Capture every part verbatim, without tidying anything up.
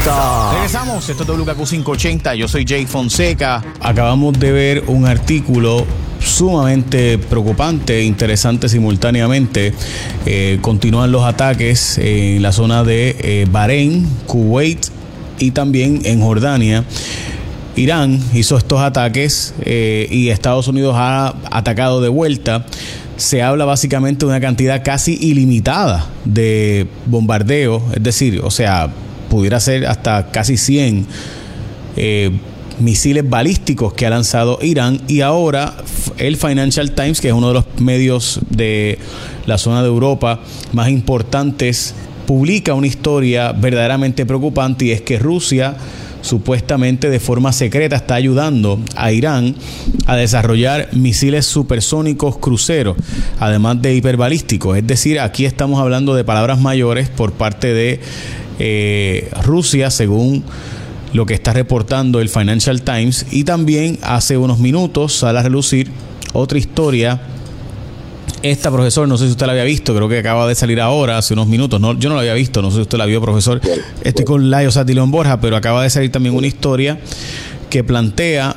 Fonseca. Regresamos, esto es W K Q quinientos ochenta, yo soy Jay Fonseca. Acabamos de ver un artículo sumamente preocupante e interesante simultáneamente. Eh, continúan los ataques en la zona de eh, Bahrein, Kuwait y también en Jordania. Irán hizo estos ataques eh, y Estados Unidos ha atacado de vuelta. Se habla básicamente de una cantidad casi ilimitada de bombardeo, es decir, o sea, pudiera ser hasta casi cien eh, misiles balísticos que ha lanzado Irán. Y ahora el Financial Times, que es uno de los medios de la zona de Europa más importantes, publica una historia verdaderamente preocupante, y es que Rusia supuestamente de forma secreta está ayudando a Irán a desarrollar misiles supersónicos cruceros, además de hiperbalísticos. Es decir, aquí estamos hablando de palabras mayores por parte de eh, Rusia, según lo que está reportando el Financial Times. Y también hace unos minutos sale a relucir otra historia. Esta, profesor, no sé si usted la había visto, creo que acaba de salir ahora, hace unos minutos. No, yo no la había visto, no sé si usted la vio, profesor. Estoy con Layo Satilón Borja, pero acaba de salir también una historia que plantea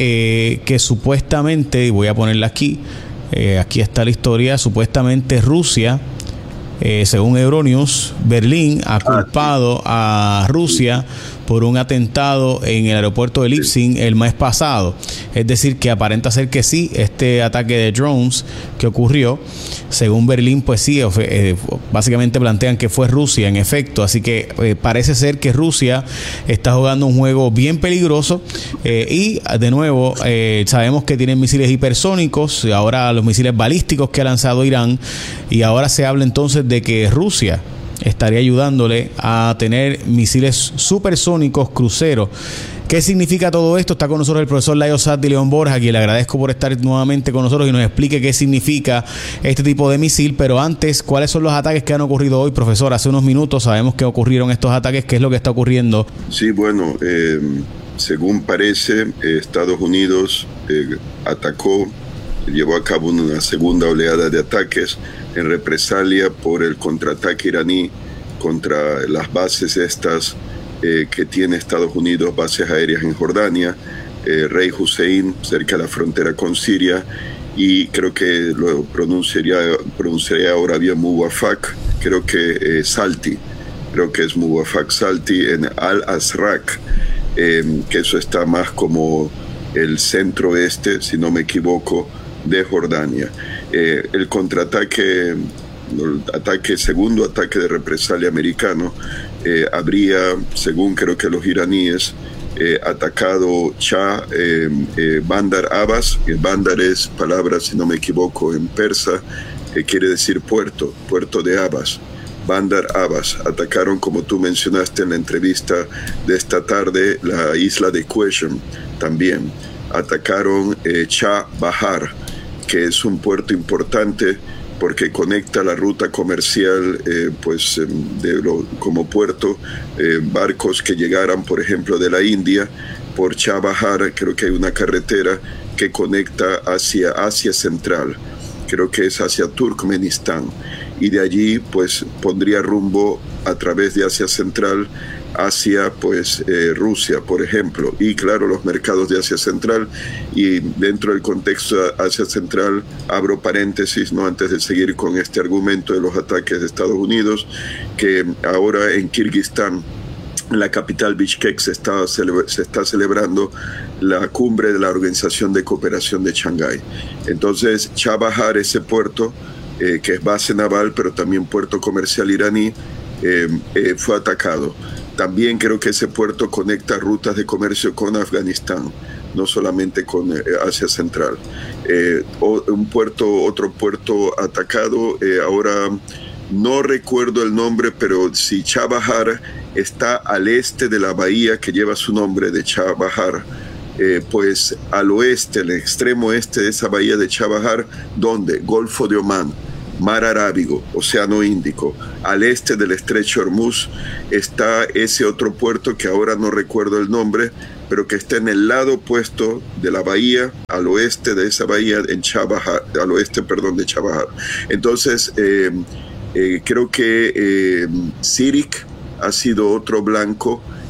eh, que supuestamente, y voy a ponerla aquí, eh, aquí está la historia, supuestamente Rusia, eh, según Euronews, Berlín ha culpado a Rusia por un atentado en el aeropuerto de Leipzig el mes pasado. Es decir, que aparenta ser que sí, este ataque de drones que ocurrió, según Berlín, pues sí, eh, básicamente plantean que fue Rusia, en efecto. Así que eh, parece ser que Rusia está jugando un juego bien peligroso. Eh, y, de nuevo, eh, sabemos que tienen misiles hipersónicos, ahora los misiles balísticos que ha lanzado Irán, y ahora se habla entonces de que Rusia estaría ayudándole a tener misiles supersónicos cruceros. ¿Qué significa todo esto? Está con nosotros el profesor Layo Satilón Borja, a quien le agradezco por estar nuevamente con nosotros y nos explique qué significa este tipo de misil. Pero antes, ¿cuáles son los ataques que han ocurrido hoy, profesor? Hace unos minutos sabemos que ocurrieron estos ataques. ¿Qué es lo que está ocurriendo? Sí, bueno, eh, según parece, eh, Estados Unidos eh, atacó, llevó a cabo una segunda oleada de ataques en represalia por el contraataque iraní contra las bases estas eh, que tiene Estados Unidos, bases aéreas en Jordania, eh, Rey Hussein, cerca de la frontera con Siria, y creo que lo pronunciaría, pronunciaría ahora bien Muwafaq, creo que eh, Salti, creo que es Muwafaq Salti en Al-Azraq, eh, que eso está más como el centro este, si no me equivoco, de Jordania. Eh, el contraataque, el ataque, segundo ataque de represalia americano, eh, habría, según creo que los iraníes, eh, atacado Shah eh, eh, Bandar Abbas. Eh, Bandar es palabra, si no me equivoco, en persa, que quiere decir puerto, puerto de Abbas. Bandar Abbas. Atacaron, como tú mencionaste en la entrevista de esta tarde, la isla de Qeshm también. Atacaron eh, Shah Bahar, que es un puerto importante porque conecta la ruta comercial, eh, pues de lo, como puerto, eh, barcos que llegaran, por ejemplo, de la India, por Shah Bahar. Creo que hay una carretera que conecta hacia Asia Central, creo que es hacia Turkmenistán, y de allí pues pondría rumbo a través de Asia Central hacia pues eh, Rusia, por ejemplo, y claro, los mercados de Asia Central. Y dentro del contexto de Asia Central, abro paréntesis, no antes de seguir con este argumento de los ataques de Estados Unidos, que ahora en Kirguistán, en la capital Bishkek, se está, se está celebrando la cumbre de la Organización de Cooperación de Shanghái. Entonces, Shah Bahar, ese puerto, eh, que es base naval, pero también puerto comercial iraní, eh, eh, fue atacado. También creo que ese puerto conecta rutas de comercio con Afganistán, no solamente con eh, Asia Central. Eh, o, un puerto, otro puerto atacado, eh, ahora no recuerdo el nombre, pero si Shah Bahar está al este de la bahía que lleva su nombre de Shah Bahar, eh, pues al oeste, el extremo este de esa bahía de Shah Bahar, ¿dónde? Golfo de Omán, Mar Arábigo, Océano Índico. Al este del estrecho Hormuz está ese otro puerto que ahora no recuerdo el nombre, pero que está en el lado opuesto de la bahía, al oeste de esa bahía, en Shah Bahar, al oeste, perdón, de Shah Bahar. Entonces, eh, eh, creo que eh, Sirik ha sido otro blanco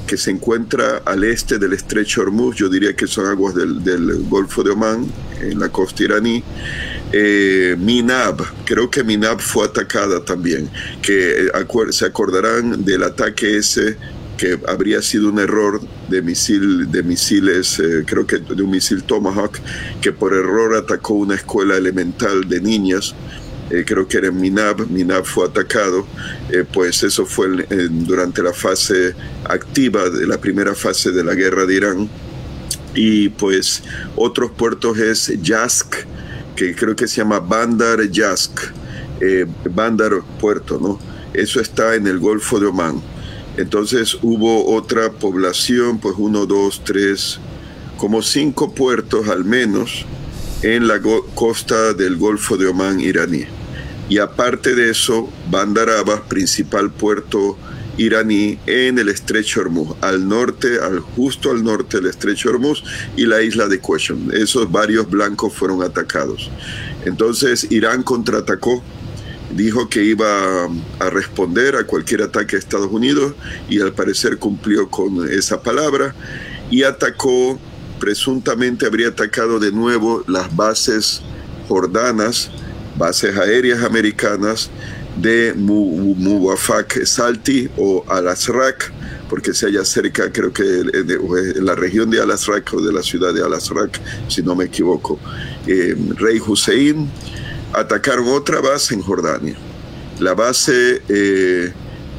que se encuentra al este del estrecho Hormuz, yo diría que son aguas del, del Golfo de Omán, en la costa iraní. Eh, Minab, creo que Minab fue atacada también, que eh, acuer- se acordarán del ataque ese que habría sido un error de misil de misiles, eh, creo que de un misil Tomahawk, que por error atacó una escuela elemental de niñas. Eh, creo que era en Minab, Minab fue atacado, eh, pues eso fue en, en, durante la fase activa, de la primera fase de la guerra de Irán. Y pues otros puertos es Yazk, que creo que se llama Bandar Yazk, eh, Bandar Puerto, ¿no? Eso está en el Golfo de Omán. Entonces hubo otra población, pues uno, dos, tres, como cinco puertos al menos en la costa del Golfo de Omán iraní. Y aparte de eso, Bandar Abbas, principal puerto iraní en el estrecho Hormuz, al norte, al, justo al norte del estrecho Hormuz, y la isla de Quesham. Esos varios blancos fueron atacados. Entonces Irán contraatacó, dijo que iba a responder a cualquier ataque de Estados Unidos, y al parecer cumplió con esa palabra, y atacó, presuntamente habría atacado de nuevo las bases jordanas, bases aéreas americanas de Muwafaq Salti o Al-Azraq, porque se halla cerca, creo que en la región de Al-Azraq o de la ciudad de Al-Azraq, si no me equivoco. Eh, Rey Hussein. Atacaron otra base en Jordania. La base eh,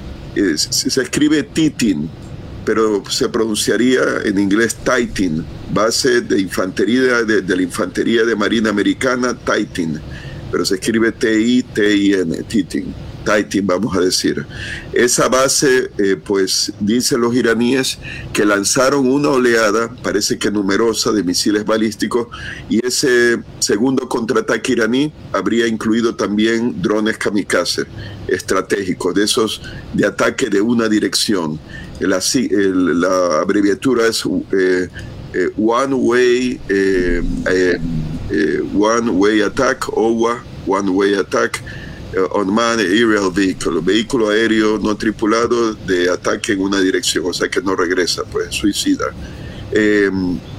es, se escribe Titin, pero se pronunciaría en inglés Titan, base de infantería de, de la Infantería de Marina Americana, Titan, pero se escribe T I T I N, Titan, Titan, vamos a decir. Esa base, eh, pues dicen los iraníes que lanzaron una oleada, parece que numerosa, de misiles balísticos, y ese segundo contraataque iraní habría incluido también drones kamikaze estratégicos, de esos de ataque de una dirección. La, el, la abreviatura es eh, eh, One Way eh, eh, eh, One Way Attack, O W A, One Way Attack, Unmanned Aerial Vehicle, vehículo aéreo no tripulado de ataque en una dirección, o sea que no regresa, pues suicida. Eh,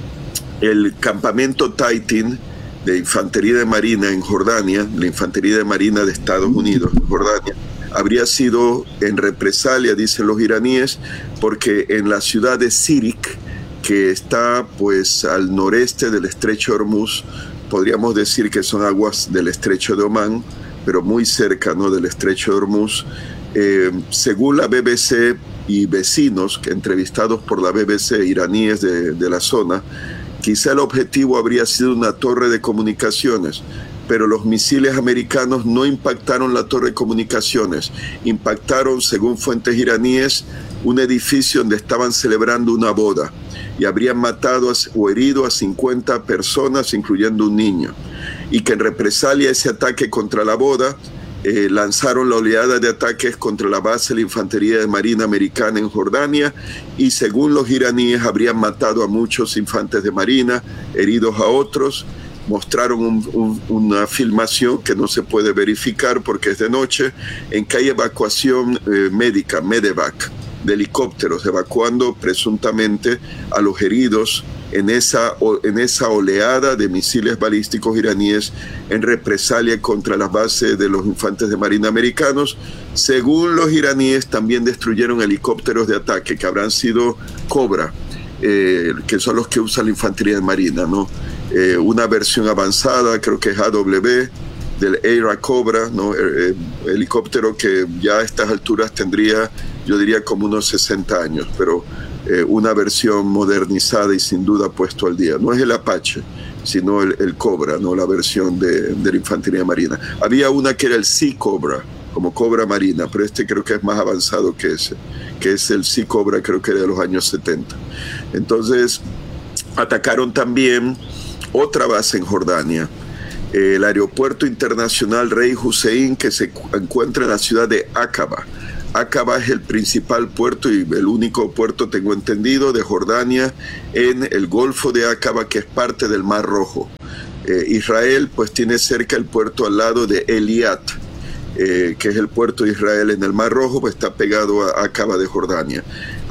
el campamento Titan de Infantería de Marina en Jordania, la Infantería de Marina de Estados Unidos en Jordania, habría sido en represalia, dicen los iraníes, porque en la ciudad de Sirik, que está pues al noreste del estrecho Hormuz, podríamos decir que son aguas del estrecho de Omán, pero muy cerca, ¿no?, del estrecho de Hormuz. Eh, según la B B C y vecinos que entrevistados por la B B C, iraníes de, de la zona, quizá el objetivo habría sido una torre de comunicaciones, pero los misiles americanos no impactaron la torre de comunicaciones, impactaron, según fuentes iraníes, un edificio donde estaban celebrando una boda y habrían matado o herido a cincuenta personas, incluyendo un niño. Y que en represalia a ese ataque contra la boda, eh, lanzaron la oleada de ataques contra la base de la Infantería de Marina Americana en Jordania, y según los iraníes habrían matado a muchos infantes de marina, heridos a otros. Mostraron un, un, una filmación que no se puede verificar porque es de noche, en que hay evacuación eh, médica, medevac, de helicópteros, evacuando presuntamente a los heridos en esa, en esa oleada de misiles balísticos iraníes en represalia contra las bases de los infantes de marina americanos. Según los iraníes, también destruyeron helicópteros de ataque que habrán sido Cobra, eh, que son los que usa la infantería de marina, ¿no? Eh, una versión avanzada, creo que es A W, del Aira Cobra, ¿no? Eh, helicóptero que ya a estas alturas tendría, yo diría, como unos sesenta años, pero eh, una versión modernizada y sin duda puesto al día. No es el Apache, sino el, el Cobra, ¿no? La versión de, de la infantería marina. Había una que era el Sea Cobra, como Cobra marina, pero este creo que es más avanzado que ese, que es el Sea Cobra, creo que era de los años setenta. Entonces, atacaron también otra base en Jordania, el aeropuerto internacional Rey Hussein, que se encuentra en la ciudad de Aqaba. Aqaba es el principal puerto y el único puerto, tengo entendido, de Jordania en el Golfo de Aqaba, que es parte del Mar Rojo. Eh, Israel pues tiene cerca el puerto al lado de Eliat, eh, que es el puerto de Israel en el Mar Rojo, pues está pegado a Aqaba de Jordania.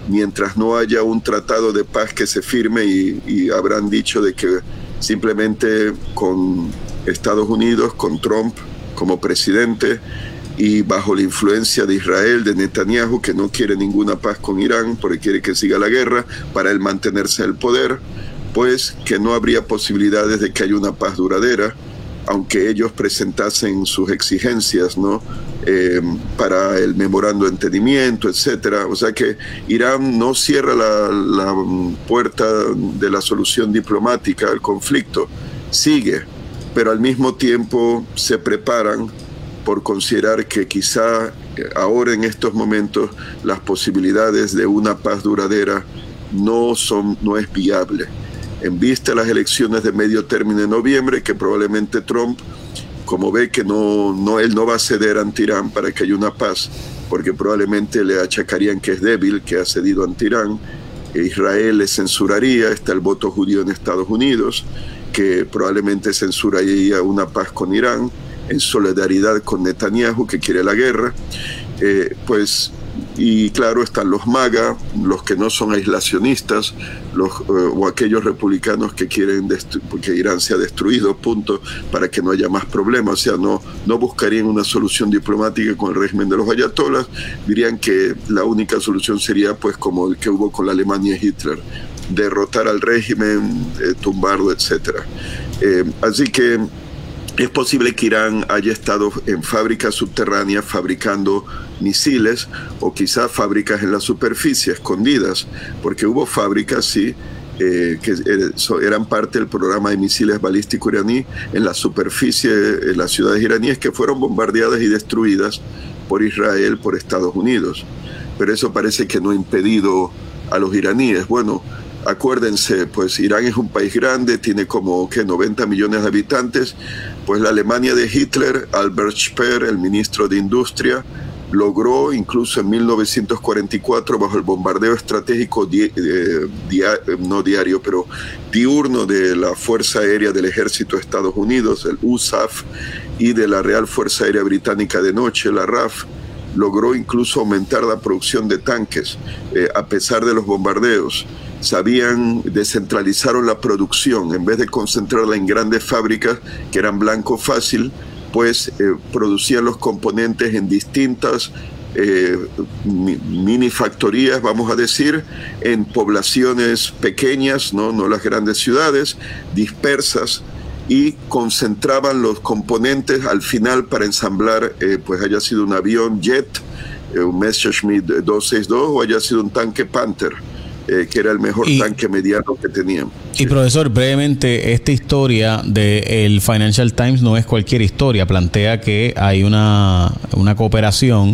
mientras no haya un tratado de paz que se firme, y, y habrán dicho de que simplemente con Estados Unidos, con Trump como presidente y bajo la influencia de Israel, de Netanyahu, que no quiere ninguna paz con Irán porque quiere que siga la guerra para él mantenerse en el poder, pues que no habría posibilidades de que haya una paz duradera, aunque ellos presentasen sus exigencias, ¿no? Eh, para el memorando de entendimiento, etcétera. O sea que Irán no cierra la, la puerta de la solución diplomática al conflicto, sigue, pero al mismo tiempo se preparan por considerar que quizá ahora en estos momentos las posibilidades de una paz duradera no son, no es viable. En vista de las elecciones de medio término de noviembre, que probablemente Trump, como ve que no, no, él no va a ceder ante Irán para que haya una paz, porque probablemente le achacarían que es débil, que ha cedido ante Irán, e Israel le censuraría, está el voto judío en Estados Unidos, que probablemente censuraría una paz con Irán, en solidaridad con Netanyahu, que quiere la guerra, eh, pues... Y claro, están los MAGA, los que no son aislacionistas, los, uh, o aquellos republicanos que quieren que Irán sea destruido, punto, para que no haya más problemas. O sea, no, no buscarían una solución diplomática con el régimen de los ayatolás, dirían que la única solución sería pues como el que hubo con la Alemania y Hitler, derrotar al régimen, eh, tumbarlo, etcétera. Eh, así que es posible que Irán haya estado en fábricas subterráneas fabricando misiles, o quizás fábricas en la superficie, escondidas, porque hubo fábricas, sí, eh, que eran parte del programa de misiles balísticos iraní en la superficie, en las ciudades iraníes, que fueron bombardeadas y destruidas por Israel, por Estados Unidos. Pero eso parece que no ha impedido a los iraníes. Bueno, acuérdense, pues Irán es un país grande, tiene como ¿qué? noventa millones de habitantes. Pues la Alemania de Hitler, Albert Speer, el ministro de Industria, logró incluso en mil novecientos cuarenta y cuatro, bajo el bombardeo estratégico di, eh, dia, no diario, pero diurno de la Fuerza Aérea del Ejército de Estados Unidos, el U S A F, y de la Real Fuerza Aérea Británica de noche, la R A F, logró incluso aumentar la producción de tanques, eh, a pesar de los bombardeos. Sabían, descentralizaron la producción, en vez de concentrarla en grandes fábricas que eran blanco fácil, pues eh, producían los componentes en distintas eh, mini factorías, vamos a decir, en poblaciones pequeñas, no, no las grandes ciudades, dispersas, y concentraban los componentes al final para ensamblar, eh, pues haya sido un avión jet, eh, un Messerschmitt doscientos sesenta y dos, o haya sido un tanque Panther, eh, que era el mejor y, tanque mediano que tenían. Y profesor, brevemente, esta historia del Financial Times no es cualquier historia, plantea que hay una, una cooperación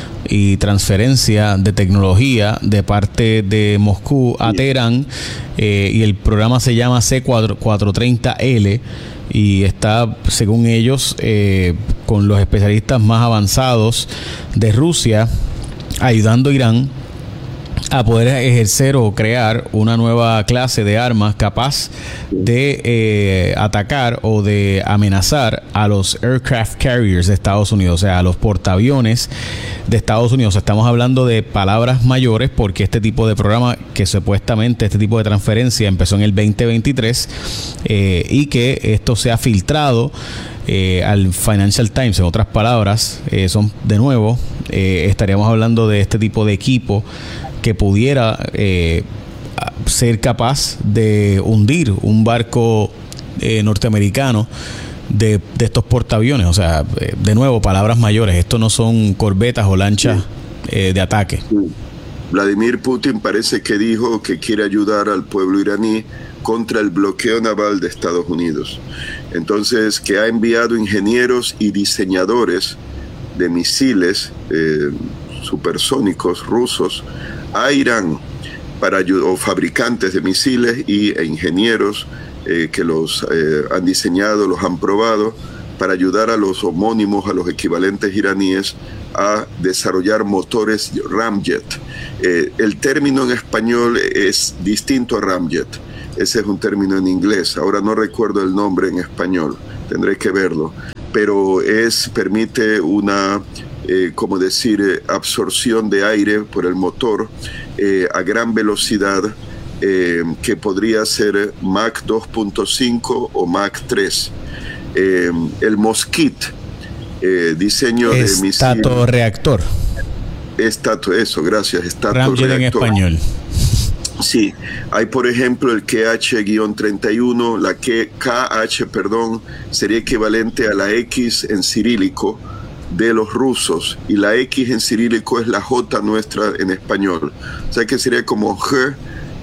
y transferencia de tecnología de parte de Moscú a Teherán, eh, y el programa se llama C cuatrocientos treinta L y está, según ellos, eh, con los especialistas más avanzados de Rusia, ayudando a Irán a poder ejercer o crear una nueva clase de armas capaz de eh, atacar o de amenazar a los aircraft carriers de Estados Unidos, o sea, a los portaaviones de Estados Unidos. Estamos hablando de palabras mayores, porque este tipo de programa, que supuestamente este tipo de transferencia empezó en el veinte veintitrés, eh, y que esto se ha filtrado eh, al Financial Times, en otras palabras, eh, son de nuevo, eh, estaríamos hablando de este tipo de equipo que pudiera eh, ser capaz de hundir un barco eh, norteamericano de, de estos portaaviones. O sea, eh, de nuevo, palabras mayores. Esto no son corbetas o lanchas eh, de ataque. Vladimir Putin parece que dijo que quiere ayudar al pueblo iraní contra el bloqueo naval de Estados Unidos. Entonces, que ha enviado ingenieros y diseñadores de misiles eh, supersónicos rusos a Irán para o fabricantes de misiles y, e ingenieros eh, que los eh, han diseñado, los han probado, para ayudar a los homónimos, a los equivalentes iraníes, a desarrollar motores Ramjet. Eh, el término en español es distinto a Ramjet. Ese es un término en inglés. Ahora no recuerdo el nombre en español. Tendré que verlo. Pero es, permite una... Eh, como decir, eh, absorción de aire por el motor, eh, a gran velocidad, eh, que podría ser Mach dos punto cinco o Mach tres. Eh, el Mosquito, eh, diseño de misil. Estatorreactor. Estato, eso, gracias. Ramjet en español. Sí, hay por ejemplo el K H treinta y uno, la K H, perdón, sería equivalente a la X en cirílico de los rusos, y la X en cirílico es la J nuestra en español, o sea que sería como G,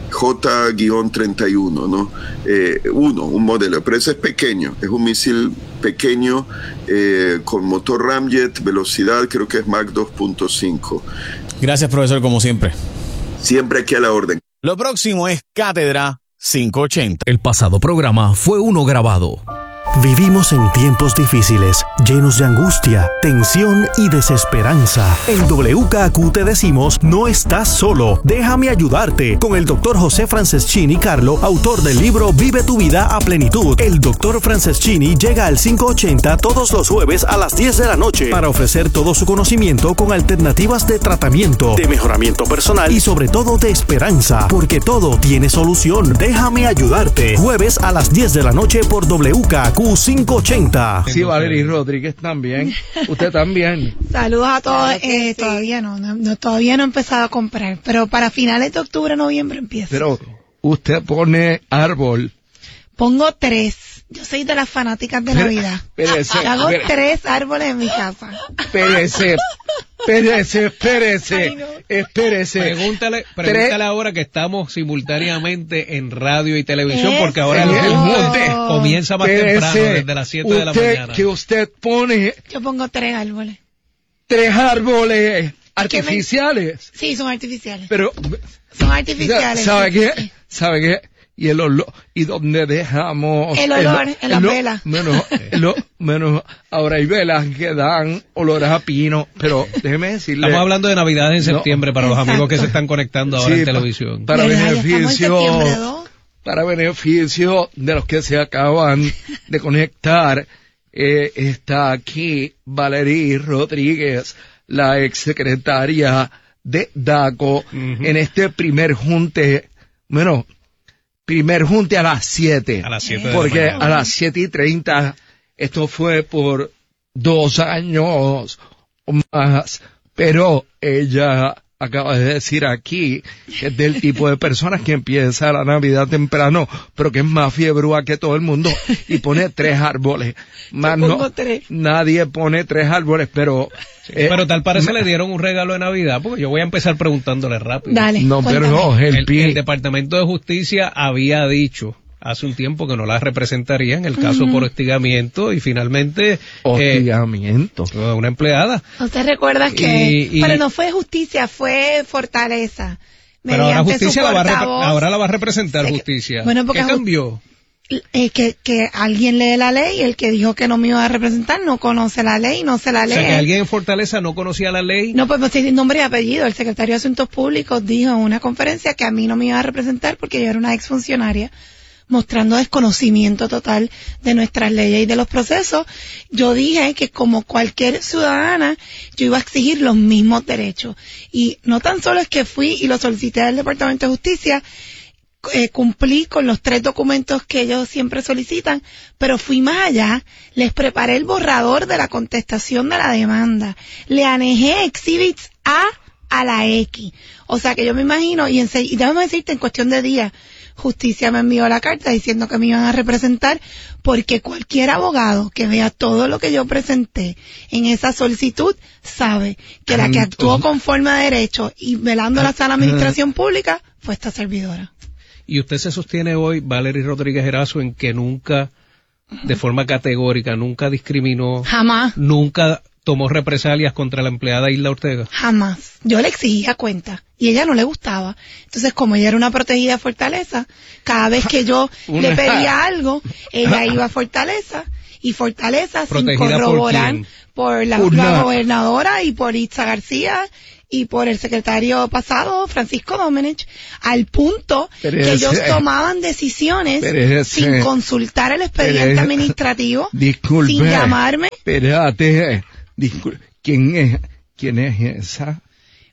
J treinta y uno, ¿no? Eh, uno, un modelo, pero ese es pequeño, es un misil pequeño, eh, con motor Ramjet, velocidad creo que es Mach dos punto cinco. Gracias, profesor, como siempre. Siempre aquí a la orden. Lo próximo es Cátedra quinientos ochenta. El pasado programa fue uno grabado. Vivimos en tiempos difíciles, llenos de angustia, tensión y desesperanza. En W K Q te decimos, no estás solo. Déjame ayudarte con el doctor José Franceschini Carlo, autor del libro Vive tu vida a plenitud. El doctor Franceschini llega al quinientos ochenta todos los jueves a las diez de la noche para ofrecer todo su conocimiento con alternativas de tratamiento, de mejoramiento personal y sobre todo de esperanza, porque todo tiene solución. Déjame ayudarte. Jueves a las diez de la noche por W K Q quinientos ochenta. Sí, Valery Rodríguez también. Usted también. Saludos a todos. Eh, todavía no, no, no, todavía no he empezado a comprar, pero para finales de octubre, noviembre empieza. Pero usted pone árbol. Pongo tres. Yo soy de las fanáticas de Navidad. Espérese. Hago espérese. tres árboles en mi casa. Espérese. Espérese, espérese, Ay, no. espérese. Pregúntale, pregúntale Tres. ahora que estamos simultáneamente en radio y televisión, Eso. porque ahora el, el mundo comienza más Espérese. temprano, desde las siete de la Usted- mañana. Que usted pone Yo pongo tres árboles. tres árboles artificiales. Sí, son artificiales. Pero, Son artificiales. ¿sabe sí, qué? sí. ¿Sabe qué? Y el olor, y donde dejamos El olor en las el- velas. Menos, lo- menos, ahora hay velas que dan olores a pino, pero déjeme decirle. Estamos hablando de Navidad en No. septiembre para los Exacto. amigos que se están conectando ahora Sí, en pa- televisión. Para ¿Verdad? Ya estamos en beneficio, septiembre dos. para beneficio de los que se acaban de conectar, eh, está aquí Valery Rodríguez, la exsecretaria de DACO, Ujú. en este primer junte, bueno, primer junte a las siete. A las siete de la Porque mañana. a las siete y treinta, esto fue por dos años o más, pero ella acaba de decir aquí que es del tipo de personas que empieza la Navidad temprano, pero que es más fiebrúa que todo el mundo y pone tres árboles. Más Yo pongo no, tres. nadie pone tres árboles, pero... eh, Pero tal parece le dieron un regalo de Navidad, porque yo voy a empezar preguntándole rápido. Dale. no, pero cuéntame. no, el El, pie... el Departamento de Justicia había dicho hace un tiempo que no la representaría en el caso por hostigamiento y finalmente eh, hostigamiento. una empleada. ¿Usted recuerda que? Y- y- Pero no fue justicia, fue fortaleza. Pero ahora Mediante su justicia la va a, repre- portavoz. ahora la va a representar Sé que- justicia. Bueno, porque ¿Qué ju- cambió? Eh, que, que alguien lee la ley, el que dijo que no me iba a representar no conoce la ley, no se la O lee. sea, que alguien en Fortaleza no conocía la ley. No, pues pues, tiene nombre y apellido. El secretario de Asuntos Públicos dijo en una conferencia que a mí no me iba a representar porque yo era una exfuncionaria, mostrando desconocimiento total de nuestras leyes y de los procesos. Yo dije que como cualquier ciudadana, yo iba a exigir los mismos derechos. Y no tan solo es que fui y lo solicité al Departamento de Justicia, eh, cumplí con los tres documentos que ellos siempre solicitan, pero fui más allá, les preparé el borrador de la contestación de la demanda, le anejé exhibits A a la X. O sea que yo me imagino, y, ense- y déjame decirte, en cuestión de días, Justicia me envió la carta diciendo que me iban a representar, porque cualquier abogado que vea todo lo que yo presenté en esa solicitud sabe que la que actuó conforme a derecho y velando la sana administración pública fue esta servidora. Y usted se sostiene hoy, Valery Rodríguez Erazo, en que nunca, de forma categórica, nunca discriminó, Jamás. nunca tomó represalias contra la empleada Isla Ortega. Jamás. Yo le exigía cuenta y ella no le gustaba. Entonces, como ella era una protegida de Fortaleza, cada vez que yo Una- le pedía algo, ella iba a Fortaleza y Fortaleza sin ¿Protegida por corroborar quién? por la, Una- la gobernadora y por Itza García y por el secretario pasado, Francisco Domenech, al punto Pero que ese- ellos tomaban decisiones pero ese- sin consultar el expediente pero ese- administrativo, Disculpe. sin llamarme. Espérate, discul- ¿quién es, quién es esa?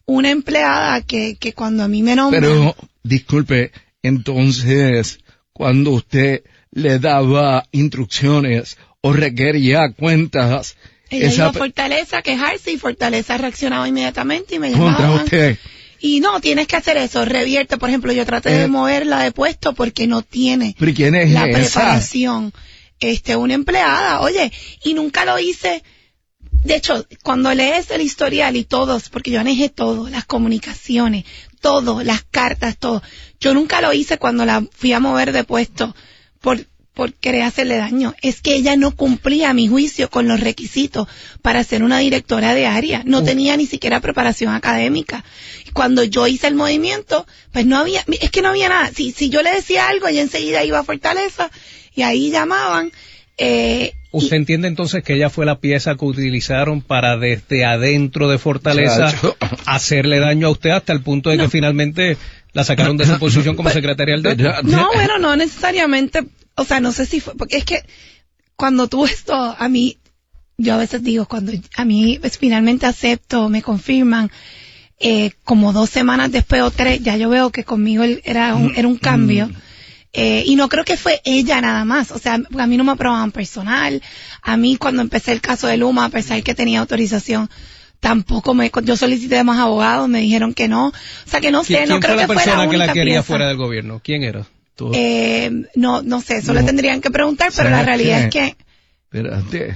una empleada que, que cuando a mí me nombran... Pero, disculpe, entonces, cuando usted le daba instrucciones o requería cuentas... Ella esa... iba a Fortaleza a quejarse y Fortaleza reaccionaba inmediatamente y me Contra llamaban. usted. Y no, tienes que hacer eso, revierte. Por ejemplo, yo traté de Eh, moverla de puesto porque no tiene ¿Pero quién es la esa? preparación. Este, una empleada, oye, y nunca lo hice. De hecho, cuando lees el historial y todos, porque yo manejé todo, las comunicaciones, todo, las cartas, todo. Yo nunca lo hice cuando la fui a mover de puesto por, por querer hacerle daño. Es que ella no cumplía, a mi juicio, con los requisitos para ser una directora de área. No Uh. tenía ni siquiera preparación académica. Cuando yo hice el movimiento, pues no había, es que no había nada. Si, si yo le decía algo, ella enseguida iba a Fortaleza y ahí llamaban. Eh, ¿Usted y, entiende entonces que ella fue la pieza que utilizaron para desde adentro de Fortaleza Chacho. hacerle daño a usted hasta el punto de No. que finalmente la sacaron de su posición como secretaria del D A C O? no, bueno, no necesariamente, o sea, no sé si fue, porque es que cuando tú esto, a mí, yo a veces digo, cuando a mí pues, finalmente acepto, me confirman, eh, como dos semanas después o tres, ya yo veo que conmigo él era un, era un cambio. Eh, y no creo que fue ella nada más, o sea, a mí no me aprobaban personal, a mí cuando empecé el caso de Luma, a pesar que tenía autorización, tampoco me, yo solicité más abogados, me dijeron que no, o sea que no sé, ¿Quién no fue creo la que fuera persona la que la única quería pieza. fuera del gobierno? ¿Quién era? Tú- Eh, no, no sé, eso No. le tendrían que preguntar, pero la ¿Sabes realidad es qué? que Espérate.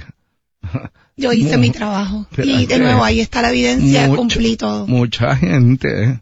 yo hice Mu- mi trabajo. Y de espérate. nuevo, ahí está la evidencia, Mucha- cumplí todo. Mucha gente,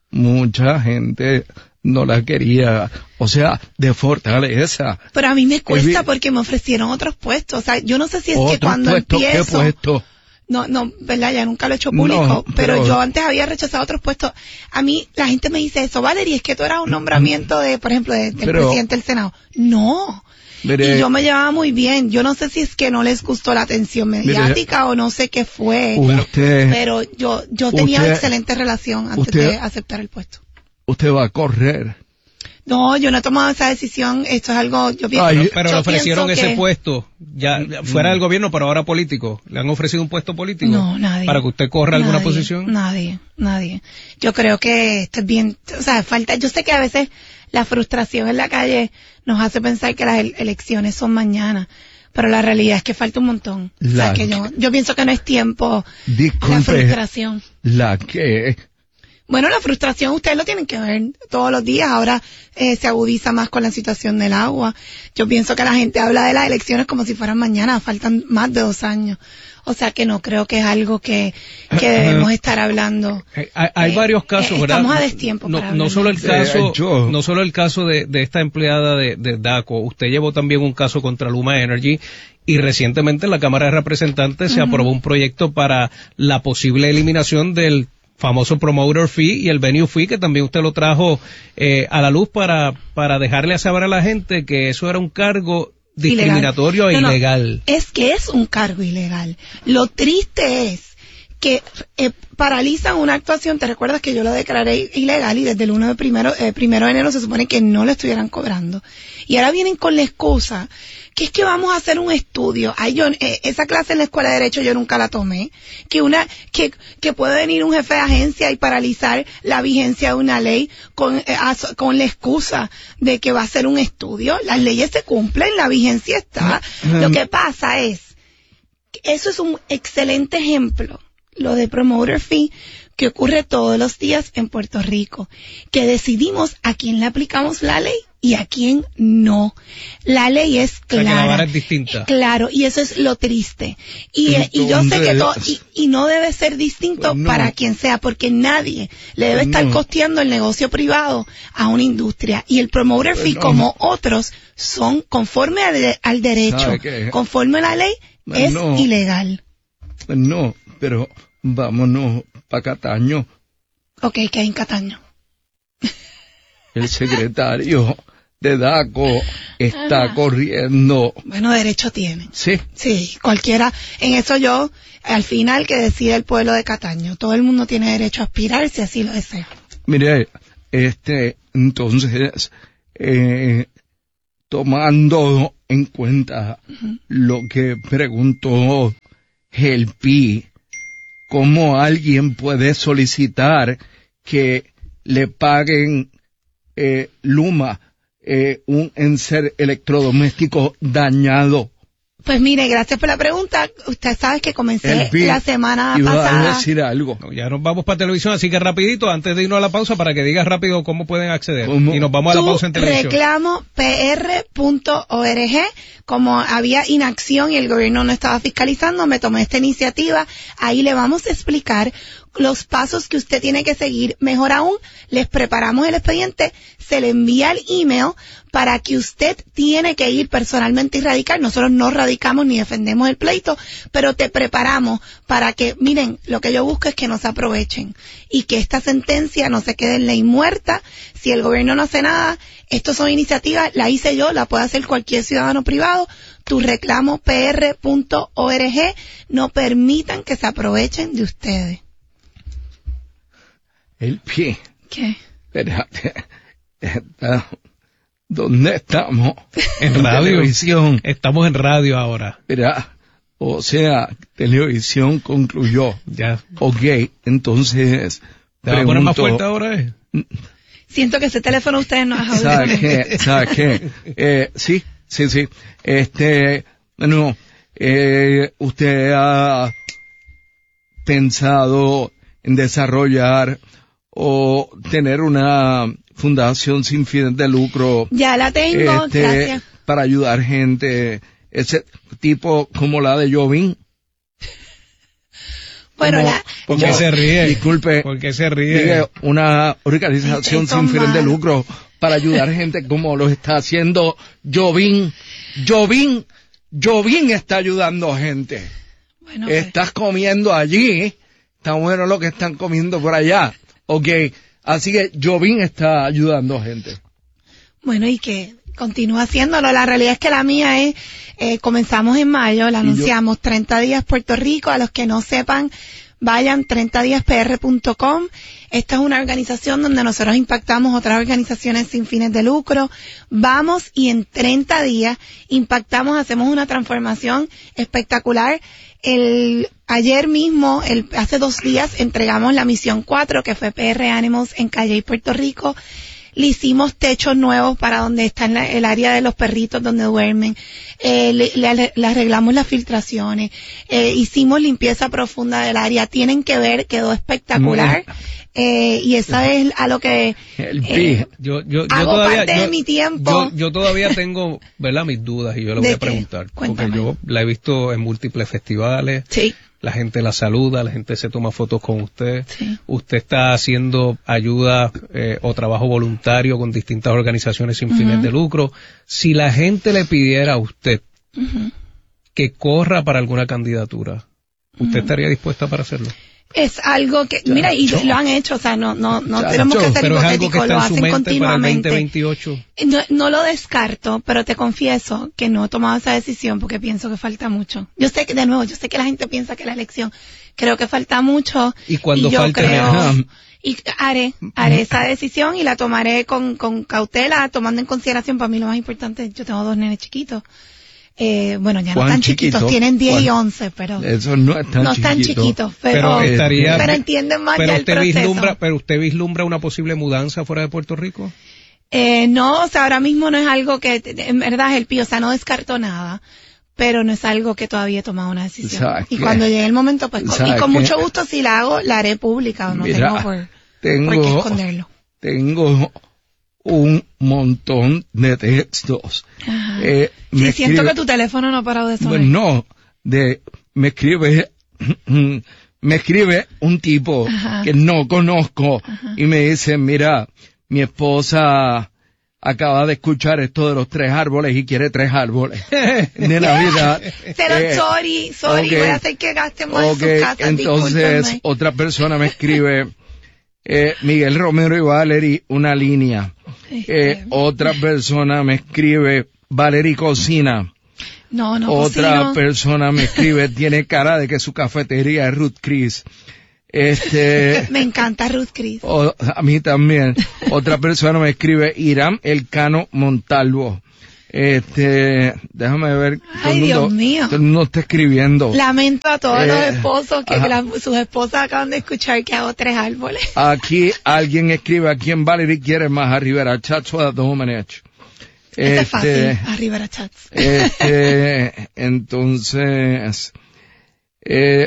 mucha gente no la quería, o sea, de Fortaleza. Pero a mí me cuesta Olvi- porque me ofrecieron otros puestos. O sea, yo no sé si es que Otro cuando puesto, ¿qué empiezo... puesto? No, no, verdad, ya nunca lo he hecho público, No, pero, pero- yo antes había rechazado otros puestos. A mí, la gente me dice eso, Valerie, es que tú eras un nombramiento de, por ejemplo, de- del Pero- presidente del Senado. No. Mire- Y yo me llevaba muy bien. Yo no sé si es que no les gustó la atención mediática o no sé qué fue. Usted, Pero yo, yo tenía usted- excelente relación antes usted- de aceptar el puesto. usted va a correr. No, yo no he tomado esa decisión. Esto es algo, yo pienso, Ay, Pero yo le ofrecieron pienso ese que- puesto, ya fuera del gobierno, pero ahora político. ¿Le han ofrecido un puesto político? No, nadie. ¿Para que usted corra alguna Nadie, posición? Nadie, nadie. Yo creo que esto es bien, o sea, falta, yo sé que a veces la frustración en la calle nos hace pensar que las el- elecciones son mañana, pero la realidad es que falta un montón. O sea, La- que yo, yo pienso que no es tiempo la Disculpe, frustración. la que, Bueno, la frustración ustedes lo tienen que ver todos los días. Ahora eh, se agudiza más con la situación del agua. Yo pienso que la gente habla de las elecciones como si fueran mañana. Faltan más de dos años. O sea que no creo que es algo que, que debemos estar hablando. Eh, Hay, hay Eh, varios casos, eh, ¿verdad? estamos a destiempo No, para no hablar solo de el eso. caso, Eh, yo- no solo el caso de, de esta empleada de, de D A C O. Usted llevó también un caso contra Luma Energy y recientemente en la Cámara de Representantes se aprobó un proyecto para la posible eliminación del famoso promoter fee y el venue fee, que también usted lo trajo eh, a la luz para para dejarle saber a la gente que eso era un cargo discriminatorio e No, no, ilegal. es que es un cargo ilegal. Lo triste es que eh, paralizan una actuación. Te recuerdas que yo lo declaré ilegal y desde el uno de primero, eh, primero de enero se supone que no lo estuvieran cobrando. Y ahora vienen con la excusa que es que vamos a hacer un estudio. Ay, yo, eh, esa clase en la escuela de derecho yo nunca la tomé. Que una, que, que puede venir un jefe de agencia y paralizar la vigencia de una ley con, eh, as- con la excusa de que va a hacer un estudio. Las leyes se cumplen, la vigencia está. Lo que pasa es, que eso es un excelente ejemplo, lo de promoter fee, que ocurre todos los días en Puerto Rico, que decidimos a quién le aplicamos la ley y a quién no. La ley es sea, que la clara. vara es distinta. Claro, y eso es lo triste. Y, eh, y yo sé que todo, y, y no debe ser distinto Pues no. para quien sea, porque nadie le debe Pues estar no. costeando el negocio privado a una industria. Y el promoter Pues fee, no. como otros, son conforme al, de- al derecho, ¿Sabe qué? conforme a la ley, Pues es no. ilegal. no, pero vámonos pa' Cataño. Ok, que hay en Cataño. El secretario de D A C O está Ah. corriendo. Bueno, derecho tiene. Sí, Sí, cualquiera. En eso yo, al final, que decide el pueblo de Cataño. Todo el mundo tiene derecho a aspirar si así lo desea. mire, este, entonces, eh, tomando en cuenta lo que preguntó el P I cómo alguien puede solicitar que le paguen eh, Luma eh, un enser electrodoméstico dañado. Pues mire, gracias por la pregunta. Usted sabe que comencé Elvi, la semana iba pasada. a decir algo. No, ya nos vamos para televisión, así que rapidito, antes de irnos a la pausa, para que digas rápido cómo pueden acceder. ¿Cómo? Y nos vamos a la pausa en televisión. reclamo p r punto org. Como había inacción y el gobierno no estaba fiscalizando, me tomé esta iniciativa. Ahí le vamos a explicar los pasos que usted tiene que seguir. Mejor aún, les preparamos el expediente, se le envía el email para que usted tiene que ir personalmente y radicar. Nosotros no radicamos ni defendemos el pleito, pero te preparamos para que, miren, lo que yo busco es que no se aprovechen y que esta sentencia no se quede en ley muerta. Si el gobierno no hace nada, estas son iniciativas, la hice yo, la puede hacer cualquier ciudadano privado. Tu reclamo p r punto org. No permitan que se aprovechen de ustedes. El pie. ¿Qué? Espérate. Está- ¿Dónde estamos? En radio. Televisión. Estamos en radio ahora. Mira, o sea, televisión concluyó. Ya. Ok, entonces, ¿Te va a poner más pregunto, fuerte ahora? Eh? Siento que ese teléfono ustedes no es ¿Sabes audible. qué? ¿Sabes qué? Eh, sí, sí, sí. Este, no, eh, usted ha pensado en desarrollar o tener una fundación sin fines de lucro Ya la tengo, este, gracias. para ayudar gente, ese tipo como la de Jovín. Bueno, Como- la, ¿Por como- qué se ríe? Disculpe. ¿Por qué se ríe? Diga, una organización Eso sin fines de malo. lucro para ayudar gente como lo está haciendo Jovín. Jovín, Jovín está ayudando gente. bueno, pues, Estás comiendo allí, está bueno lo que están comiendo por allá. Ok, así que Jovín está ayudando gente. bueno, y que continúa haciéndolo. La realidad es que la mía es, eh, comenzamos en mayo, la Y yo- anunciamos treinta días Puerto Rico. A los que no sepan, vayan treinta días p r punto com. Esta es una organización donde nosotros impactamos otras organizaciones sin fines de lucro. Vamos y en treinta días impactamos, hacemos una transformación espectacular. El, ayer mismo, el, hace dos días, entregamos la misión cuatro, que fue P R Animals en Calle, Puerto Rico. Le hicimos techos nuevos para donde está en la- el área de los perritos donde duermen. Eh, le, le- le arreglamos las filtraciones. Eh, hicimos limpieza profunda del área. Tienen que ver, quedó espectacular. Eh, y eso es a lo que El eh, pi. Yo, yo, yo hago todavía, parte de yo- mi tiempo. Yo, yo todavía tengo, ¿verdad?, mis dudas y yo le voy ¿De a qué? preguntar. Cuéntame. Porque yo la he visto en múltiples festivales. Sí. La gente la saluda, la gente se toma fotos con usted. Sí. Usted está haciendo ayuda eh, o trabajo voluntario con distintas organizaciones sin fines de lucro. Si la gente le pidiera a usted Ujú. que corra para alguna candidatura, ¿usted estaría dispuesta para hacerlo? Es algo que, mira, y lo han hecho, o sea, no, no, no Chacho, tenemos que ser Pero es algo que hipotéticos, lo está en su hacen mente para el continuamente. veinte veintiocho. No, no lo descarto, pero te confieso que no he tomado esa decisión porque pienso que falta mucho. Yo sé que, de nuevo, yo sé que la gente piensa que la elección, creo que falta mucho. Y cuando yo falte, creo, ajá. y haré, haré esa decisión y la tomaré con, con cautela, tomando en consideración, para mí lo más importante, yo tengo dos nenes chiquitos. Eh, bueno, ya no ¿Cuán están chiquitos, chiquito? tienen diez y ¿Cuán? once, pero Eso no es tan no están chiquito. chiquitos, pero, Pero pero, estaría, entienden más pero ya el usted proceso. vislumbra, pero usted vislumbra una posible mudanza fuera de Puerto Rico. Eh, no, o sea, ahora mismo no es algo que, en verdad, es el pío, o sea, no descarto nada, pero no es algo que todavía he tomado una decisión. ¿Sabes Y qué? cuando llegue el momento, pues, con, y ¿Sabes con qué? mucho gusto, si la hago, la haré pública, no Mira, tengo por, por qué tengo, esconderlo. tengo un montón de textos. Ajá. Eh, Sí, me siento escribe- que tu teléfono no ha parado de sonar. Bueno, no, de, me escribe, me escribe un tipo Ajá. que no conozco y me dice, mira, mi esposa acaba de escuchar esto de los tres árboles y quiere tres árboles de Navidad. Pero, Eh, sorry, sorry, ok, voy a hacer que gaste más ok, en su casa, entonces discúlpenme. otra persona me escribe, eh, Miguel Romero y Valerie, una línea. Eh, Este, otra persona me escribe, Valerie cocina. no, no, Otra cocino. persona me escribe, tiene cara de que su cafetería es Ruth Chris. Este, Me encanta Ruth Chris. o- a mí también. Otra persona me escribe, Irán Elcano Montalvo. Este, déjame ver. Ay, mundo, Dios mío. Todo el mundo está escribiendo. Lamento a todos Eh, los esposos que ajá. la- sus esposas acaban de escuchar que hago tres árboles. Aquí alguien escribe, ¿a quién Valerie quiere más, a Rivera Chats o a Domenech? Este es fácil, a Rivera Chats. Este, entonces, eh,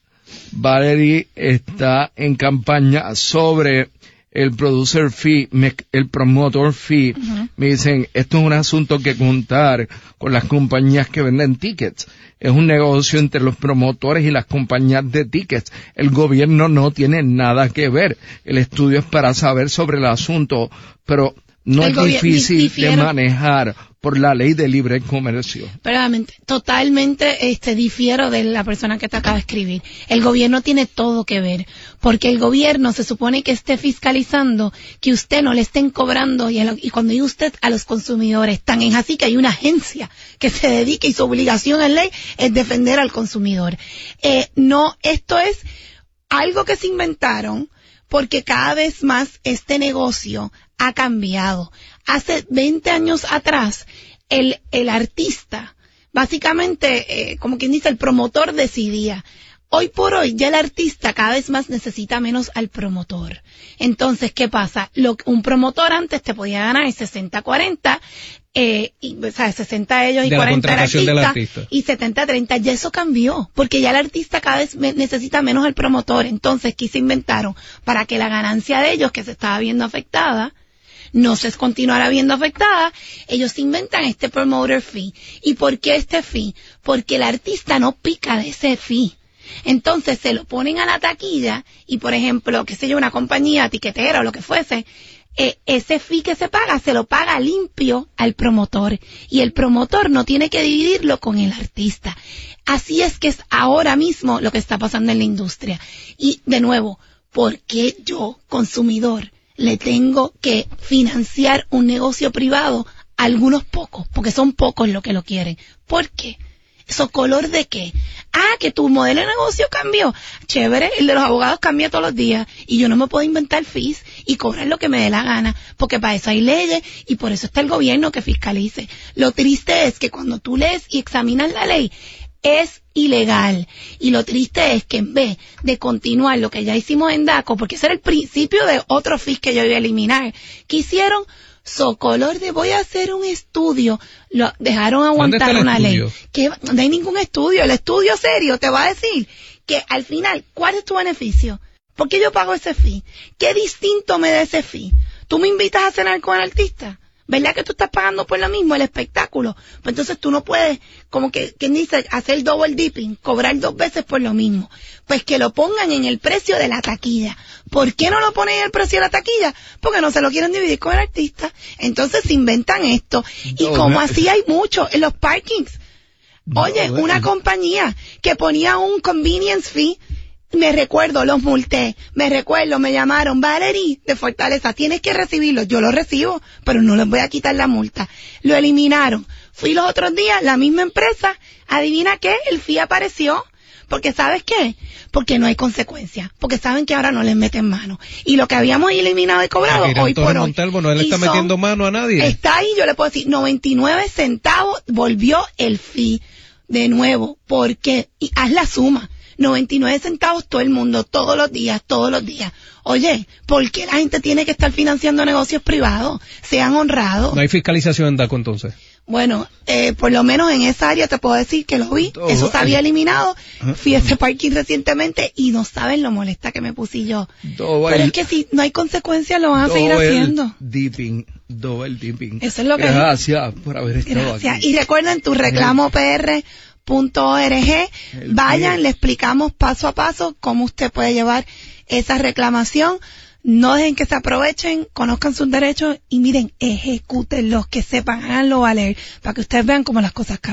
Valerie está en campaña sobre el producer fee, me- el promotor fee. Ujú. Me dicen, esto es un asunto que contar con las compañías que venden tickets. Es un negocio entre los promotores y las compañías de tickets. El gobierno no tiene nada que ver. El estudio es para saber sobre el asunto, pero no El es gobier- difícil de difiero. manejar por la ley de libre comercio. Verdaderamente, totalmente este, difiero de la persona que te acaba de escribir. El gobierno tiene todo que ver, porque el gobierno se supone que esté fiscalizando que usted no le estén cobrando, y, a lo- y cuando dice usted a los consumidores, tan es así que hay una agencia que se dedica y su obligación en ley es defender al consumidor. Eh, no, esto es algo que se inventaron porque cada vez más este negocio ha cambiado. Hace veinte años atrás, el, el artista, básicamente, eh, como quien dice, el promotor decidía. Hoy por hoy, ya el artista cada vez más necesita menos al promotor. Entonces, ¿qué pasa? Lo, un promotor antes te podía ganar sesenta cuarenta, eh, y, o sea, sesenta ellos y De la cuarenta el contratación del artista, artista. y setenta treinta. Ya eso cambió, porque ya el artista cada vez me- necesita menos al promotor. Entonces, ¿qué se inventaron? Para que la ganancia de ellos, que se estaba viendo afectada, no se continuará viendo afectada, ellos inventan este promoter fee. ¿Y por qué este fee? Porque el artista no pica de ese fee. Entonces se lo ponen a la taquilla y, por ejemplo, qué sé yo, una compañía tiquetera o lo que fuese, eh, ese fee que se paga se lo paga limpio al promotor y el promotor no tiene que dividirlo con el artista. Así es que es ahora mismo lo que está pasando en la industria. Y de nuevo, ¿por qué yo, consumidor, le tengo que financiar un negocio privado a algunos pocos? Porque son pocos los que lo quieren. ¿Por qué? ¿Eso color de qué? Ah, que tu modelo de negocio cambió. Chévere, el de los abogados cambia todos los días y yo no me puedo inventar fees y cobrar lo que me dé la gana, porque para eso hay leyes y por eso está el gobierno que fiscalice. Lo triste es que cuando tú lees y examinas la ley, es ilegal. Y lo triste es que en vez de continuar lo que ya hicimos en DACO, porque ese era el principio de otro fee que yo iba a eliminar, ¿qué hicieron? Socolor de voy a hacer un estudio, lo dejaron aguantar ¿Dónde está el una ley. estudio? Que no hay ningún estudio, el estudio serio te va a decir que al final, ¿cuál es tu beneficio? ¿Por qué yo pago ese fee? ¿Qué distinto me da ese fee? ¿Tú me invitas a cenar con el artista? ¿Verdad que tú estás pagando por lo mismo, el espectáculo? Pues entonces tú no puedes, como que, quien dice, hacer double dipping, cobrar dos veces por lo mismo. Pues que lo pongan en el precio de la taquilla. ¿Por qué no lo ponen en el precio de la taquilla? Porque no se lo quieren dividir con el artista. Entonces se inventan esto. Y No, como no. así hay mucho en los parkings. Oye, No, una eh. compañía que ponía un convenience fee, me recuerdo, los multé, me recuerdo, me llamaron, Valerie, de Fortaleza, tienes que recibirlo, yo lo recibo, pero no les voy a quitar la multa. Lo eliminaron. Fui los otros días, la misma empresa, adivina qué, el fee apareció. Porque ¿sabes qué? Porque no hay consecuencias. Porque saben que ahora no les meten mano. Y lo que habíamos eliminado y cobrado Irán hoy Torres por hoy. Montalvo no le y está son- metiendo mano a nadie. Está ahí, yo le puedo decir, noventa y nueve centavos volvió el fee de nuevo. Porque, y haz la suma, noventa y nueve centavos todo el mundo, todos los días, todos los días. Oye, ¿por qué la gente tiene que estar financiando negocios privados? Sean honrados. No hay fiscalización en DACO entonces. Bueno, eh, por lo menos en esa área te puedo decir que lo vi, Todo eso se había el- eliminado, fui a ese parking recientemente y no saben lo molesta que me puse yo. Todo Pero el- es que si no hay consecuencias lo van a seguir Double haciendo. dipping, double dipping. Eso es lo que es. Gracias por haber estado Gracias. aquí. Y recuerden tu reclamo p r punto org, El vayan, pie. le explicamos paso a paso cómo usted puede llevar esa reclamación. No dejen que se aprovechen, conozcan sus derechos y miren, ejecútenlos, que sepan, háganlo valer, para que ustedes vean cómo las cosas cambian.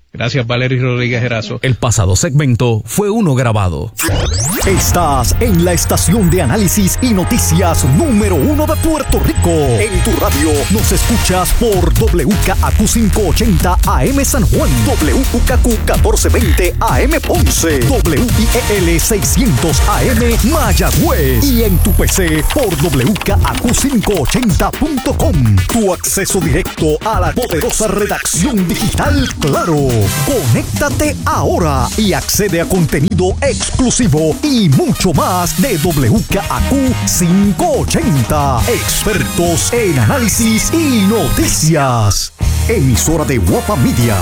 Gracias, Valery Rodríguez Erazo. El pasado segmento fue uno grabado. Estás en la estación de análisis y noticias número uno de Puerto Rico. En tu radio nos escuchas por W K A Q quinientos ochenta A M San Juan, W K Q catorce veinte A M Ponce, W I E L seiscientos A M Mayagüez y en tu P C por W K A Q quinientos ochenta punto com. Tu acceso directo a la poderosa redacción digital Claro. Conéctate ahora y accede a contenido exclusivo y mucho más de W K A Q quinientos ochenta. Expertos en análisis y noticias. Emisora de Guapa Media.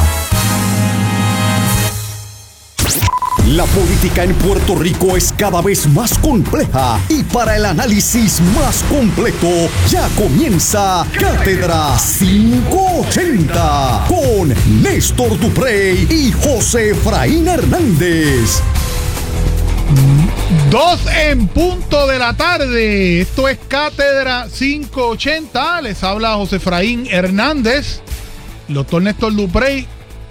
La política en Puerto Rico es cada vez más compleja y para el análisis más completo ya comienza Cátedra quinientos ochenta con Néstor Duprey y José Efraín Hernández. Dos en punto de la tarde. Esto es Cátedra quinientos ochenta. Les habla José Efraín Hernández. El doctor Néstor Duprey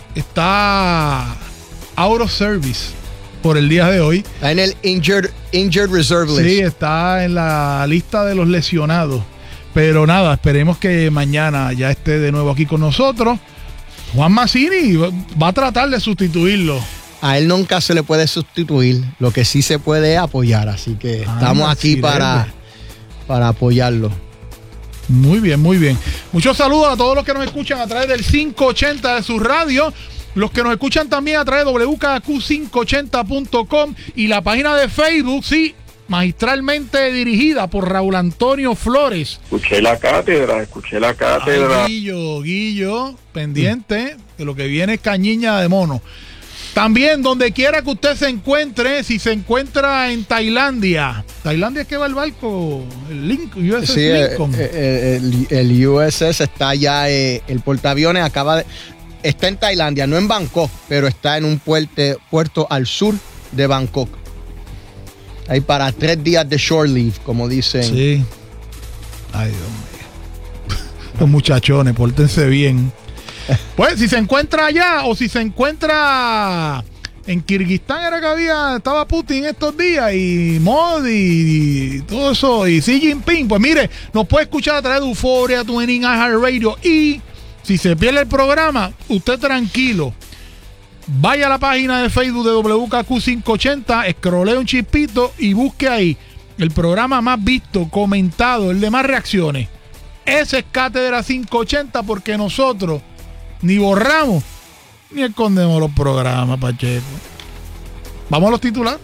está out of service por el día de hoy. Está en el Injured, injured Reserve List. Sí, está en la lista de los lesionados. Pero nada, esperemos que mañana ya esté de nuevo aquí con nosotros. Juan Mazzini va a tratar de sustituirlo. A él nunca se le puede sustituir. Lo que sí se puede es apoyar. Así que ah, estamos aquí para, para apoyarlo. Muy bien, muy bien. Muchos saludos a todos los que nos escuchan a través del quinientos ochenta de su radio. Los que nos escuchan también a través de W K A Q quinientos ochenta punto com y la página de Facebook, sí, magistralmente dirigida por Raúl Antonio Flores. Escuché la cátedra, escuché la cátedra. Ay, Guillo, Guillo, pendiente, que lo que viene es cañiña de mono. También, donde quiera que usted se encuentre, si se encuentra en Tailandia. ¿Tailandia es que va el barco? El Lincoln, U S S sí, Lincoln. El, el, el U S S está ya, eh, el portaaviones acaba de... Está en Tailandia, no en Bangkok, pero está en un puerto, puerto al sur de Bangkok. Ahí para tres días de shore leave, como dicen. Sí. Ay, Dios mío. Los muchachones, pórtense bien. Pues si se encuentra allá o si se encuentra en Kirguistán, era que había, estaba Putin estos días y Modi y todo eso y Xi Jinping, pues mire, nos puede escuchar a través de Euphoria, Twinning, iHeartRadio y si se pierde el programa, usted tranquilo, vaya a la página de Facebook de W K Q quinientos ochenta, escrolea un chispito y busque ahí el programa más visto, comentado, el de más reacciones. Ese es Cátedra quinientos ochenta porque nosotros ni borramos ni escondemos los programas, Pacheco. Vamos a los titulares.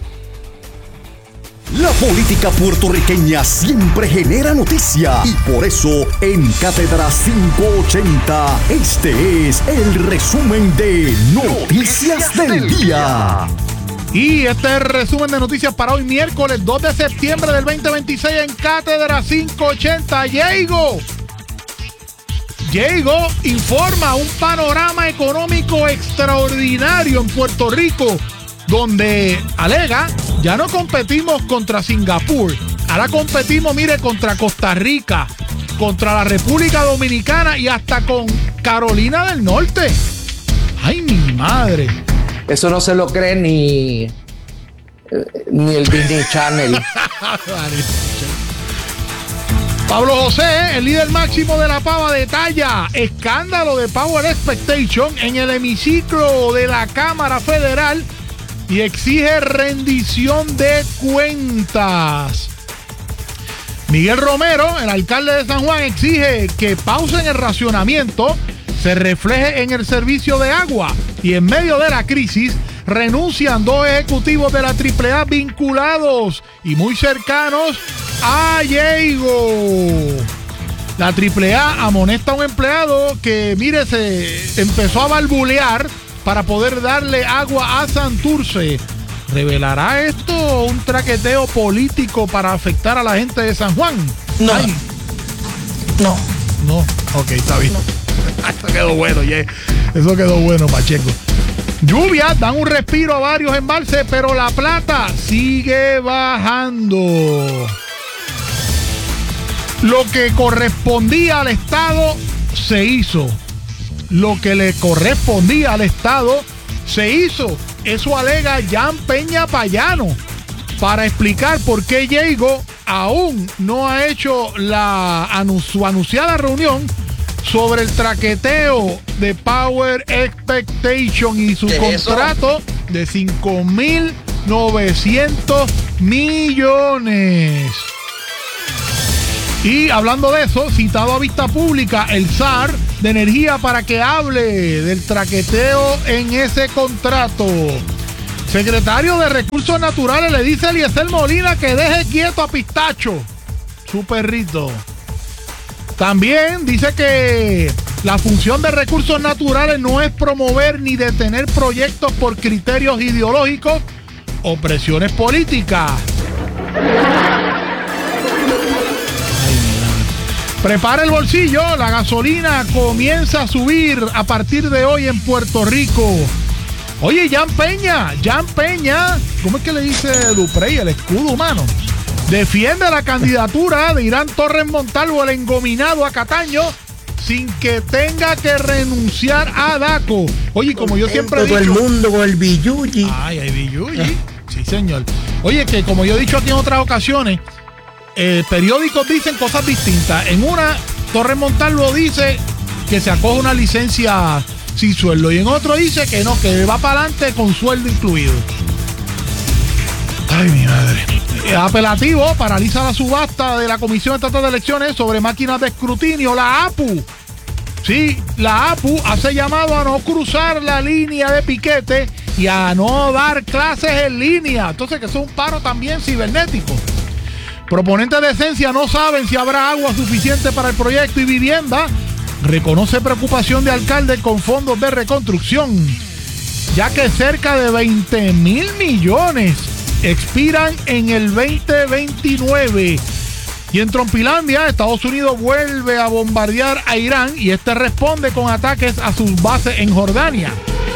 La política puertorriqueña siempre genera noticia y por eso en Cátedra quinientos ochenta este es el resumen de Noticias del Día. Y este es el resumen de noticias para hoy miércoles dos de septiembre del veinte veintiséis en Cátedra quinientos ochenta. Diego Diego informa un panorama económico extraordinario en Puerto Rico, donde alega, ya no competimos contra Singapur, ahora competimos, mire, contra Costa Rica, contra la República Dominicana y hasta con Carolina del Norte. ¡Ay, mi madre! Eso no se lo cree ni, ni el Disney Channel. Pablo José, el líder máximo de la Pava, detalla escándalo de Power Expectation en el hemiciclo de la Cámara Federal y exige rendición de cuentas. Miguel Romero, el alcalde de San Juan, exige que pausen el racionamiento, se refleje en el servicio de agua y en medio de la crisis renuncian dos ejecutivos de la triple A vinculados y muy cercanos a Diego. La triple A amonesta a un empleado que, mire, se empezó a balbulear para poder darle agua a Santurce. ¿Revelará esto un traqueteo político para afectar a la gente de San Juan? No. Ay. No. No. Ok, está bien. No. Eso quedó bueno, yeah. Eso quedó bueno, Pacheco. Lluvias dan un respiro a varios embalses, pero la plata sigue bajando. Lo que correspondía al Estado se hizo. lo que le correspondía al Estado se hizo. Eso alega Jan Peña Payano para explicar por qué Diego aún no ha hecho la anu- su anunciada reunión sobre el traqueteo de Power Expectation y su contrato de cinco mil novecientos millones. Y hablando de eso, citado a vista pública el S A R de Energía para que hable del traqueteo en ese contrato. Secretario de Recursos Naturales le dice a Eliezer Molina que deje quieto a Pistacho, su perrito. También dice que la función de Recursos Naturales no es promover ni detener proyectos por criterios ideológicos o presiones políticas. Prepara el bolsillo, la gasolina comienza a subir a partir de hoy en Puerto Rico. Oye, Jan Peña, Jan Peña, ¿cómo es que le dice Duprey, el escudo humano? Defiende la candidatura de Irán Torres Montalvo, el engominado a Cataño, sin que tenga que renunciar a DACO. Oye, como yo siempre he dicho... Todo el mundo con el Billuyi. Ay, hay Billuyi. Sí, señor. Oye, que como yo he dicho aquí en otras ocasiones, eh, periódicos dicen cosas distintas. En una, Torres Montalvo dice que se acoge una licencia sin sueldo, y en otro dice que no, que va para adelante con sueldo incluido. Ay, mi madre. Apelativo paraliza la subasta de la Comisión Estatal de Elecciones sobre máquinas de escrutinio, la A P U. Sí, la A P U hace llamado a no cruzar la línea de piquete y a no dar clases en línea. Entonces, que es un paro también cibernético. Proponentes de Esencia no saben si habrá agua suficiente para el proyecto, y Vivienda reconoce preocupación de alcalde con fondos de reconstrucción, ya que cerca de veinte mil millones expiran en el veinte veintinueve. Y en Trompilandia, Estados Unidos vuelve a bombardear a Irán y este responde con ataques a sus bases en Jordania.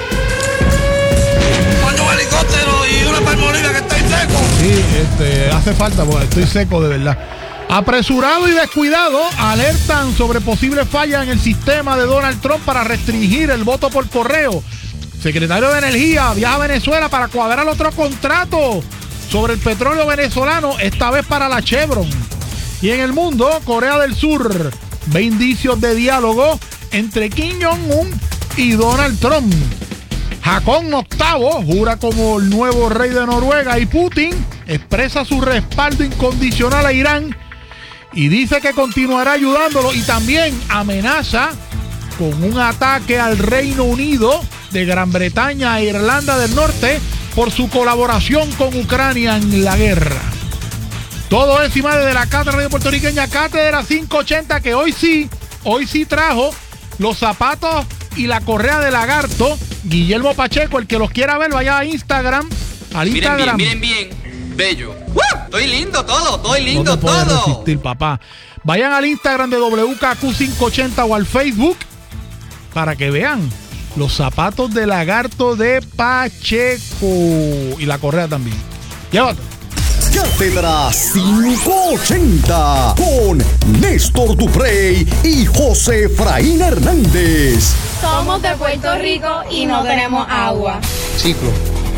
Un helicóptero y una palmolina que estoy seco. Sí, este, hace falta porque estoy seco de verdad. Apresurado y descuidado alertan sobre posibles fallas en el sistema de Donald Trump para restringir el voto por correo. Secretario de Energía viaja a Venezuela para cuadrar otro contrato sobre el petróleo venezolano, esta vez para la Chevron. Y en el mundo, Corea del Sur ve indicios de diálogo entre Kim Jong-un y Donald Trump. Haakon octavo jura como el nuevo rey de Noruega, y Putin expresa su respaldo incondicional a Irán y dice que continuará ayudándolo, y también amenaza con un ataque al Reino Unido, de Gran Bretaña e Irlanda del Norte por su colaboración con Ucrania en la guerra. Todo eso y más desde la Cátedra Radio Puertorriqueña, Cátedra quinientos ochenta, que hoy sí, hoy sí trajo los zapatos y la correa de lagarto. Guillermo Pacheco, el que los quiera ver, vaya a Instagram. Al Instagram. Miren bien, miren bien, bello. ¡Uh! Estoy lindo todo, estoy lindo no te puedes todo. resistir, papá. Vayan al Instagram de W K Q quinientos ochenta o al Facebook para que vean los zapatos de lagarto de Pacheco y la correa también. Llévate. Cátedra quinientos ochenta con Néstor Duprey y José Efraín Hernández. Somos de Puerto Rico y no tenemos agua. Ciclo.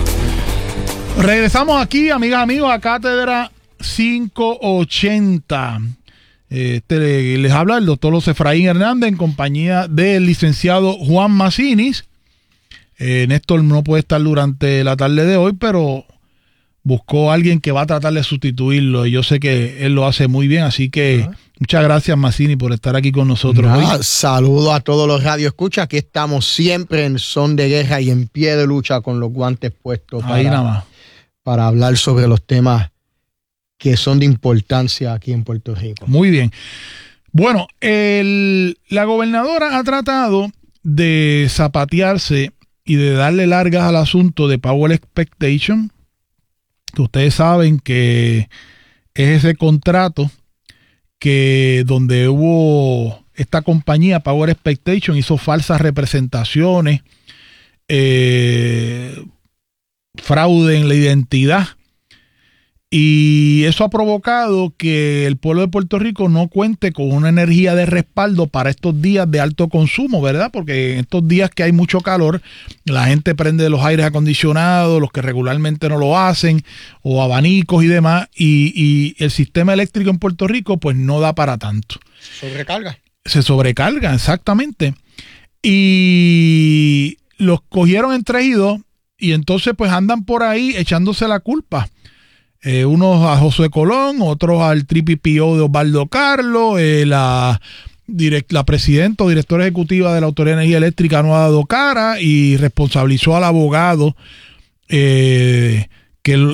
Regresamos aquí, amigas, amigos, a Cátedra quinientos ochenta. Este, les habla el doctor José Efraín Hernández en compañía del licenciado Juan Macinis. Eh, Néstor no puede estar durante la tarde de hoy, pero buscó a alguien que va a tratar de sustituirlo, y yo sé que él lo hace muy bien, así que uh-huh. Muchas gracias, Mazzini, por estar aquí con nosotros Nada, hoy. Saludo a todos los radioescuchas. Aquí estamos siempre en son de guerra y en pie de lucha con los guantes puestos Ahí para, nada más. para hablar sobre los temas que son de importancia aquí en Puerto Rico. Muy bien. Bueno, el, la gobernadora ha tratado de zapatearse y de darle largas al asunto de Power Expectation, que ustedes saben que es ese contrato que donde hubo esta compañía Power Expectation hizo falsas representaciones, eh, fraude en la identidad, Y eso ha provocado que el pueblo de Puerto Rico no cuente con una energía de respaldo para estos días de alto consumo, ¿verdad? Porque en estos días que hay mucho calor, la gente prende los aires acondicionados, los que regularmente no lo hacen, o abanicos y demás, y, y el sistema eléctrico en Puerto Rico pues no da para tanto. Sobrecarga. Se sobrecarga, exactamente. Y los cogieron entre ellos y entonces pues andan por ahí echándose la culpa. Eh, unos a Josué Colón, otros al P P O de Osvaldo Carlos, eh, la, direct, la presidenta o directora ejecutiva de la Autoridad de Energía Eléctrica no ha dado cara y responsabilizó al abogado eh, que,